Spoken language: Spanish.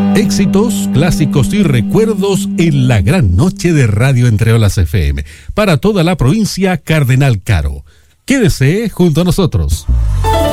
Éxitos, clásicos y recuerdos en la gran noche de Radio Entre Olas FM. Para toda la provincia, Cardenal Caro. Quédese junto a nosotros.